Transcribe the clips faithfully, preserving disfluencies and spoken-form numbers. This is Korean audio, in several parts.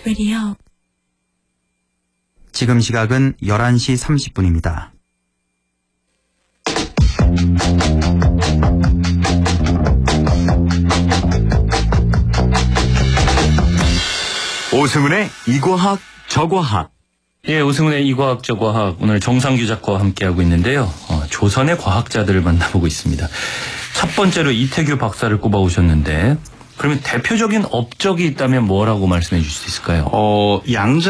Radio. 지금 시각은 열한 시 삼십 분입니다. 오승훈의 이과학 저과학. 예, 오승훈의 이과학 저과학, 오늘 정상규 작가와 함께하고 있는데요. 어, 조선의 과학자들을 만나보고 있습니다. 첫 번째로 이태규 박사를 꼽아오셨는데, 그러면 대표적인 업적이 있다면 뭐라고 말씀해 주실 수 있을까요? 어,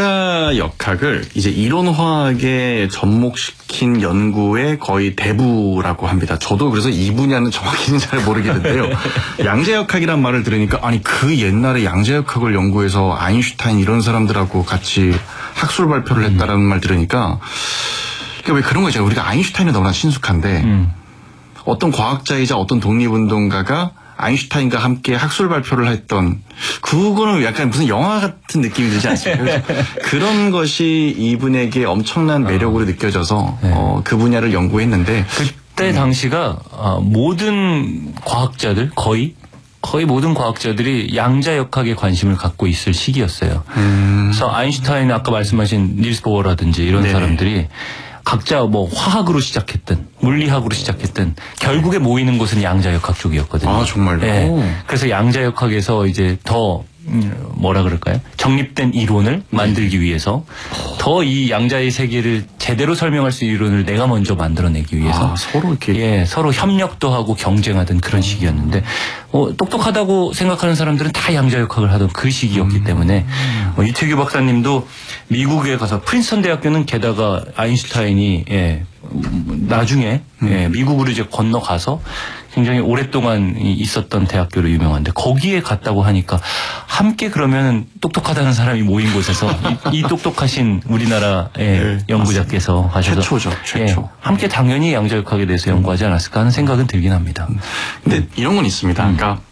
양자역학을 이제 이론화학에 접목시킨 연구의 거의 대부라고 합니다. 저도 그래서 이 분야는 정확히는 잘 모르겠는데요. 양자역학이란 말을 들으니까 아니 그 옛날에 양자역학을 연구해서 아인슈타인 이런 사람들하고 같이 학술 발표를 했다라는 음. 말 들으니까 그러니까 왜 그런 거 있잖아요. 우리가 아인슈타인은 너무나 친숙한데 음. 어떤 과학자이자 어떤 독립운동가가 아인슈타인과 함께 학술 발표를 했던 그거는 약간 무슨 영화 같은 느낌이 들지 않습니까? 그런 것이 이분에게 엄청난 매력으로 어. 느껴져서 네. 어, 그 분야를 연구했는데 그때 음. 당시가 어, 모든 과학자들 거의 거의 모든 과학자들이 양자역학에 관심을 갖고 있을 시기였어요. 음. 그래서 아인슈타인 아까 말씀하신 닐스 보어라든지 이런 네네. 사람들이 각자 뭐 화학으로 시작했든 물리학으로 시작했든 결국에 모이는 곳은 양자역학 쪽이었거든요. 아 정말요? 네. 그래서 양자역학에서 이제 더 뭐라 그럴까요? 정립된 이론을 만들기 위해서 더 이 양자의 세계를 제대로 설명할 수 있는 이론을 내가 먼저 만들어내기 위해서 아, 서로 이렇게 예 서로 협력도 하고 경쟁하던 그런 시기였는데 어, 똑똑하다고 생각하는 사람들은 다 양자역학을 하던 그 시기였기 음. 때문에 어, 이태규 박사님도 미국에 가서 프린스턴 대학교는 게다가 아인슈타인이 예, 나중에 음. 예, 미국으로 이제 건너가서 굉장히 오랫동안 있었던 대학교로 유명한데 거기에 갔다고 하니까 함께 그러면 똑똑하다는 사람이 모인 곳에서 이, 이 똑똑하신 우리나라의 네, 연구자께서 가셔서 최초죠, 최초. 예, 함께 당연히 양자역학에 대해서 연구하지 않았을까 하는 생각은 들긴 합니다. 근데 이런 건 있습니다. 음. 그러니까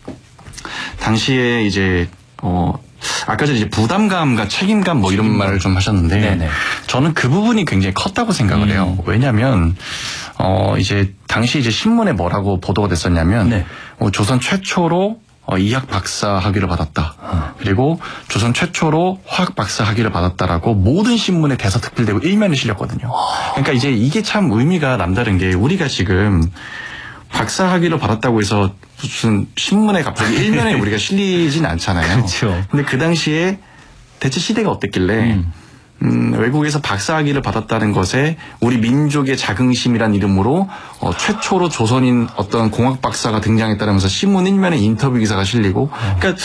당시에 이제 어 아까 전에 이제 부담감과 책임감 뭐 이런 말을 좀 하셨는데 네네. 저는 그 부분이 굉장히 컸다고 생각을 음. 해요. 왜냐하면 어 이제 당시 이제 신문에 뭐라고 보도가 됐었냐면 네. 어, 조선 최초로 어, 이학 박사 학위를 받았다. 어. 그리고 조선 최초로 화학 박사 학위를 받았다라고 모든 신문에 대서특필되고 일면에 실렸거든요. 어. 그러니까 이제 이게 참 의미가 남다른 게 우리가 지금 박사 학위를 받았다고 해서 무슨 신문에 갑자기 일면에 우리가 실리진 않잖아요. 그렇죠. 근데 그 당시에 대체 시대가 어땠길래 음. 음, 외국에서 박사 학위를 받았다는 것에 우리 민족의 자긍심이란 이름으로 어, 최초로 조선인 어떤 공학 박사가 등장했다면서 신문 일면에 인터뷰 기사가 실리고 어. 그러니까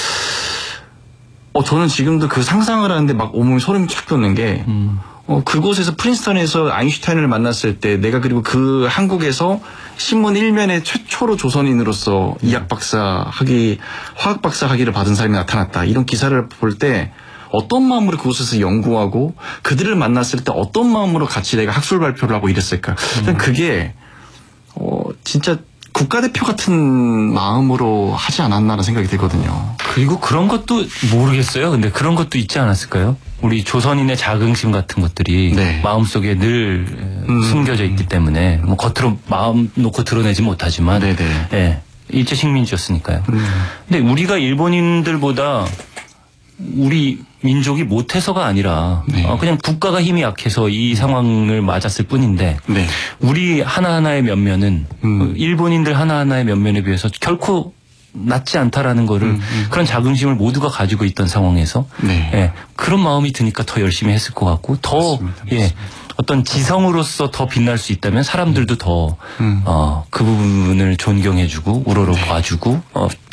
어, 저는 지금도 그 상상을 하는데 막 온몸이 소름이 쫙 돋는 게 음. 어, 그곳에서 프린스턴에서 아인슈타인을 만났을 때 내가 그리고 그 한국에서 신문 일면에 최초로 조선인으로서 음. 이학 박사 학위, 화학 박사 학위를 받은 사람이 나타났다. 이런 기사를 볼 때 어떤 마음으로 그곳에서 연구하고 그들을 만났을 때 어떤 마음으로 같이 내가 학술 발표를 하고 이랬을까. 음. 그게 어, 진짜 국가대표 같은 마음으로 하지 않았나라는 생각이 들거든요. 그리고 그런 것도 모르겠어요. 근데 그런 것도 있지 않았을까요? 우리 조선인의 자긍심 같은 것들이 네. 마음속에 늘 음. 숨겨져 있기 때문에 뭐 겉으로 마음 놓고 드러내지 못하지만 네네. 예, 일제 식민지였으니까요. 음. 근데 우리가 일본인들보다 우리 민족이 못해서가 아니라 네. 어, 그냥 국가가 힘이 약해서 이 상황을 맞았을 뿐인데 네. 우리 하나하나의 면면은 음. 일본인들 하나하나의 면면에 비해서 결코 낫지 않다라는 거를 음, 음. 그런 자긍심을 모두가 가지고 있던 상황에서 네. 예, 그런 마음이 드니까 더 열심히 했을 것 같고 더 맞습니다, 예, 맞습니다. 어떤 지성으로서 더 빛날 수 있다면 사람들도 더 음. 어, 그 부분을 존경해주고 우러러 네. 봐주고 어,